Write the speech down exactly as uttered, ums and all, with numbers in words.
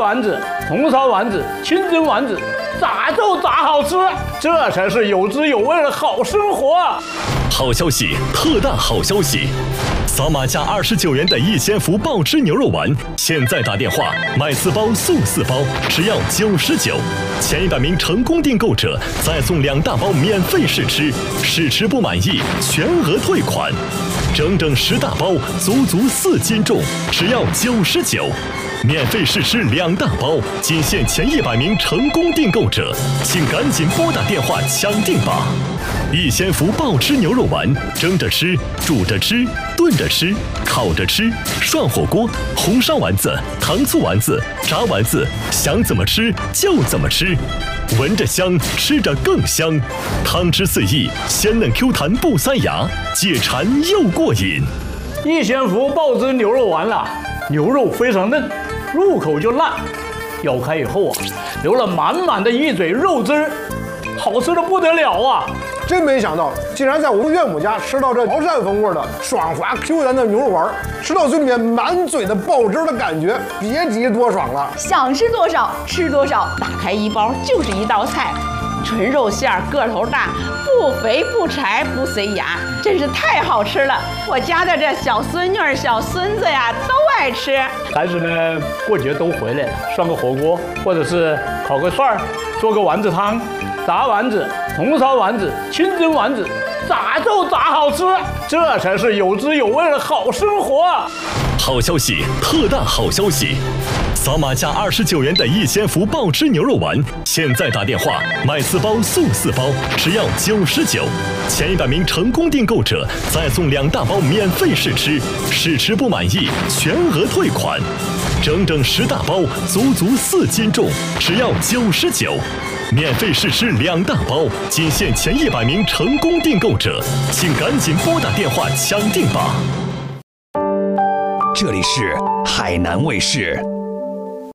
丸子、红烧丸子、清蒸丸子，咋就咋好吃，这才是有滋有味的好生活。 好消息，特大好消息！扫码价二十九元的逸仙福爆汁牛肉丸，现在打电话买四包送四包，只要九十九。前一百名成功订购者再送两大包免费试吃，试吃不满意全额退款。整整十大包，足足四斤重，只要九十九。免费试吃两大包，仅限前一百名成功订购者，请赶紧拨打电话抢订吧！逸仙福爆汁牛肉丸，蒸着吃，煮着吃，炖着吃，烤着吃，涮火锅，红烧丸子，糖醋丸子，炸丸子，想怎么吃就怎么吃，闻着香，吃着更香，汤汁四溢，鲜嫩 Q 弹不塞牙，解馋又过瘾。 逸仙福爆汁牛肉丸啦，牛肉非常嫩，入口就烂，咬开以后啊，流了满满的一嘴肉汁儿，好吃的不得了啊！ 真没想到，竟然在我们岳母家吃到这潮汕风味的爽滑 Q 弹的牛肉丸，吃到嘴里面满嘴的爆汁的感觉，别提多爽了。 想吃多少吃多少，打开一包就是一道菜。纯肉馅儿，个头大，不肥不柴不塞牙，真是太好吃了！我家的这小孙女儿、小孙子呀，都爱吃。 孩子们过节都回来了，涮个火锅，或者是烤个串儿，做个丸子汤，炸丸子、红烧丸子、清蒸丸子，咋就咋好吃，这才是有滋有味的好生活。 好消息，特大好消息！扫码价二十九元的逸仙福爆汁牛肉丸，现在打电话买四包送四包，只要九十九。前一百名成功订购者再送两大包免费试吃，试吃不满意全额退款。整整十大包，足足四斤重，只要九十九。免费试吃两大包，仅限前一百名成功订购者，请赶紧拨打电话抢订吧！ 这里是海南卫视。